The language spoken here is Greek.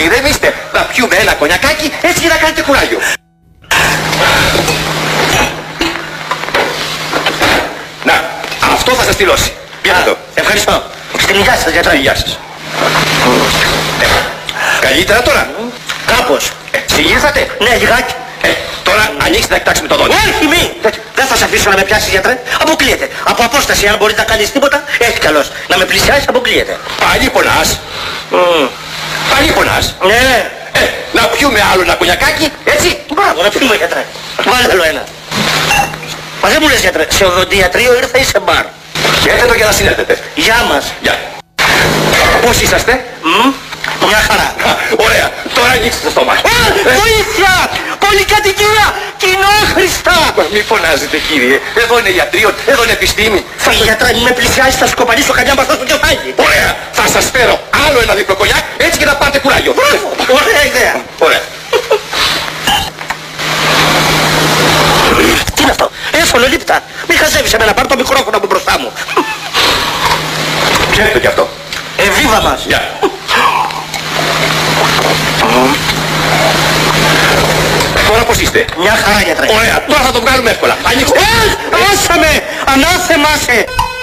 ηρεμήστε. Να πιούμε ένα κονιακάκι έτσι για να κάνετε κουράγιο. Να, αυτό θα σας τυλώσει. Πιάτε το. Ευχαριστώ. Στην υγεία σας, γιατρέ. Γεια σας. Καλύτερα τώρα. Κάπως. Συγγύρισατε. Ναι, λιγάκι. Τώρα ανοίξτε να κοιτάξουμε το δόντι. Όχι, μη! Δεν θα σε αφήσω να με πιάσεις, γιατρέ. Αποκλείεται. Από απόσταση, αν μπορείς να κάνεις τίποτα, έχει καλώς. Να με πλησιάσεις, αποκλείεται. Πάλι πονάς. Πάλι πονάς. Ναι. Να πιούμε άλλο ένα κονιακάκι, έτσι. Μπράβο, να πιούμε, γιατρέ. Βάλε άλλο ένα. Μα δεν μου λες, γιατρέ, σε οδοντιατρίο ήρθα ή σε μπαρ? Έρθετε το για να συνέλθετε. Γεια μας. Γεια. Πώς είσαστε? Μια χαρά. Ωραία. Τώρα ανοίξτε το στόμα. Βοήθεια! Πολυκατοικία! Κοινόχρηστα! Μη φωνάζετε, κύριε. Εδώ είναι ιατρείο, εδώ είναι επιστήμη. Φύγε, γιατρέ, μην με πλησιάσεις, θα σκοπανίσω καμιά μπαστά στο κεφάλι. Ωραία. Θα σας φέρω άλλο ένα διπλό κονιάκ, έτσι και να πάτε κουράγιο. Ωραία ιδέα. Ωραία. Τι είναι αυτό? Εύκολο, Μη χαζεύεις εμένα, πάρ' το μικρόφωνο από μπροστά μου. Ξέρετε κι αυτό. Εβίβα μας. Γεια. Τώρα πώς είστε? Μια χαρά, γιατρέ. Ωραία. Τώρα θα το βγάλουμε εύκολα. Ανοίξτε. Άσε με! Ανάθεμά σε!